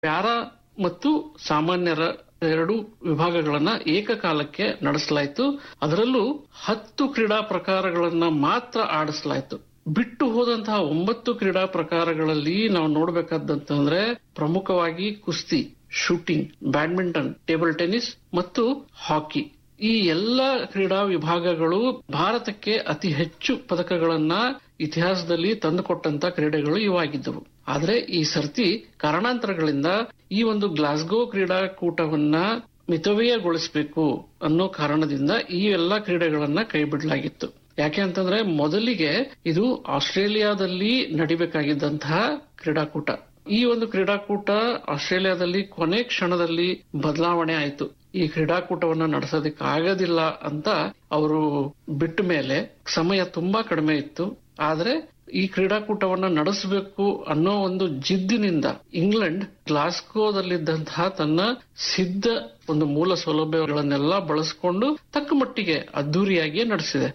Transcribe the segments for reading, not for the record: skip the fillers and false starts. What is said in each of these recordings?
Para ಮತ್ತು ಸಾಮಾನ್ಯರ 2 ವಿಭಾಗಗಳನ್ನ ಏಕಕಾಲಕ್ಕೆ ನಡೆಸಲಾಯಿತು. ಅದರಲ್ಲೂ 10 ಕ್ರೀಡಾ ಪ್ರಕಾರಗಳನ್ನ ಮಾತ್ರ ಆಡಿಸಲಾಯಿತು. ಬಿಟ್ಟು ಹೋದಂತಹ 9 ಕ್ರೀಡಾ ಪ್ರಕಾರಗಳಲ್ಲಿ ನಾವು ನೋಡಬೇಕಾದಂತಂದ್ರೆ ಪ್ರಮುಖವಾಗಿ ಕುಸ್ತಿ, ಶೂಟಿಂಗ್, ಬ್ಯಾಡ್ಮಿಂಟನ್, ಟೇಬಲ್ ಟೆನ್ನಿಸ್ ಮತ್ತು ಹಾಕಿ. ಈ ಎಲ್ಲ ಕ್ರೀಡಾ ವಿಭಾಗಗಳು ಭಾರತಕ್ಕೆ ಅತಿ ಹೆಚ್ಚು ಪದಕಗಳನ್ನ ಇತಿಹಾಸದಲ್ಲಿ ತಂದುಕೊಟ್ಟಂತ ಕ್ರೀಡೆಗಳು ಇವಾಗಿದ್ದವು. ಆದ್ರೆ ಈ ಸರ್ತಿ ಕಾರಣಾಂತರಗಳಿಂದ ಈ ಒಂದು ಗ್ಲಾಸ್ಗೋ ಕ್ರೀಡಾಕೂಟವನ್ನ ಮಿತವ್ಯಯಗೊಳಿಸಬೇಕು ಅನ್ನೋ ಕಾರಣದಿಂದ ಈ ಎಲ್ಲಾ ಕ್ರೀಡೆಗಳನ್ನ ಕೈಬಿಡಲಾಗಿತ್ತು. ಯಾಕೆ ಅಂತಂದ್ರೆ ಮೊದಲಿಗೆ ಇದು ಆಸ್ಟ್ರೇಲಿಯಾದಲ್ಲಿ ನಡಿಬೇಕಾಗಿದ್ದಂತಹ ಕ್ರೀಡಾಕೂಟ. ಈ ಒಂದು ಕ್ರೀಡಾಕೂಟ ಆಸ್ಟ್ರೇಲಿಯಾದಲ್ಲಿ ಕೊನೆ ಕ್ಷಣದಲ್ಲಿ ಬದಲಾವಣೆ ಆಯಿತು. ಈ ಕ್ರೀಡಾಕೂಟವನ್ನ ನಡೆಸೋದಕ್ಕೆ ಆಗೋದಿಲ್ಲ ಅಂತ ಅವರು ಬಿಟ್ಟ ಮೇಲೆ ಸಮಯ ತುಂಬಾ ಕಡಿಮೆ ಇತ್ತು. ಆದ್ರೆ ಈ ಕ್ರೀಡಾಕೂಟವನ್ನ ನಡೆಸಬೇಕು ಅನ್ನೋ ಒಂದು ಜಿದ್ದಿನಿಂದ ಇಂಗ್ಲೆಂಡ್ ಗ್ಲಾಸ್ಗೋದಲ್ಲಿದ್ದಂತಹ ತನ್ನ ಸಿದ್ಧ ಒಂದು ಮೂಲ ಸೌಲಭ್ಯಗಳನ್ನೆಲ್ಲ ಬಳಸಿಕೊಂಡು ತಕ್ಕ ಮಟ್ಟಿಗೆ ಅದ್ದೂರಿಯಾಗಿಯೇ ನಡೆಸಿದೆ.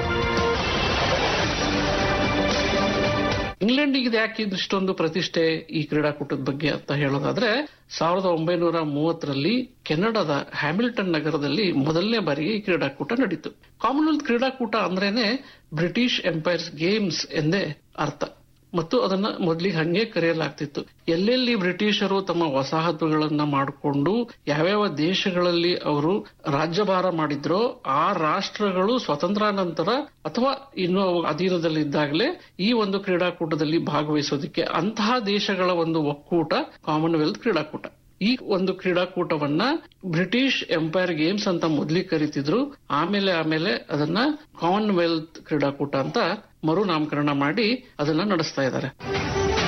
ಇಂಗ್ಲೆಂಡಿಗೆ ಯಾಕೆ ಇಷ್ಟೊಂದು ಪ್ರತಿಷ್ಠೆ ಈ ಕ್ರೀಡಾಕೂಟದ ಬಗ್ಗೆ ಅಂತ ಹೇಳೋದಾದ್ರೆ 1930ರಲ್ಲಿ ಕೆನಡಾದ ಹ್ಯಾಮಿಲ್ಟನ್ ನಗರದಲ್ಲಿ ಮೊದಲನೇ ಬಾರಿಗೆ ಈ ಕ್ರೀಡಾಕೂಟ ನಡೀತು. ಕಾಮನ್ವೆಲ್ತ್ ಕ್ರೀಡಾಕೂಟ ಅಂದ್ರೇನೆ ಬ್ರಿಟಿಷ್ ಎಂಪೈರ್ಸ್ ಗೇಮ್ಸ್ ಎಂದೇ ಅರ್ಥ ಮತ್ತು ಅದನ್ನ ಮೊದಲಿಗೆ ಹಂಗೆ ಕರೆಯಲಾಗ್ತಿತ್ತು. ಎಲ್ಲೆಲ್ಲಿ ಬ್ರಿಟಿಷರು ತಮ್ಮ ವಸಾಹತುಗಳನ್ನ ಮಾಡಿಕೊಂಡು ಯಾವ್ಯಾವ ದೇಶಗಳಲ್ಲಿ ಅವರು ರಾಜ್ಯಭಾರ ಮಾಡಿದ್ರೋ ಆ ರಾಷ್ಟ್ರಗಳು ಸ್ವಾತಂತ್ರ್ಯಾನಂತರ ಅಥವಾ ಇನ್ನು ಅಧೀನದಲ್ಲಿದ್ದಾಗಲೇ ಈ ಒಂದು ಕ್ರೀಡಾಕೂಟದಲ್ಲಿ ಭಾಗವಹಿಸೋದಕ್ಕೆ ಅಂತಹ ದೇಶಗಳ ಒಂದು ಒಕ್ಕೂಟ ಕಾಮನ್ವೆಲ್ತ್ ಕ್ರೀಡಾಕೂಟ. ಈ ಒಂದು ಕ್ರೀಡಾಕೂಟವನ್ನ ಬ್ರಿಟಿಷ್ ಎಂಪೈರ್ ಗೇಮ್ಸ್ ಅಂತ ಮೊದಲಿಗೆ ಕರೀತಿದ್ರು. ಆಮೇಲೆ ಅದನ್ನ ಕಾಮನ್ವೆಲ್ತ್ ಕ್ರೀಡಾಕೂಟ ಅಂತ ಮರು ನಾಮಕರಣ ಮಾಡಿ ಅದನ್ನ ನಡೆಸ್ತಾ ಇದ್ದಾರೆ.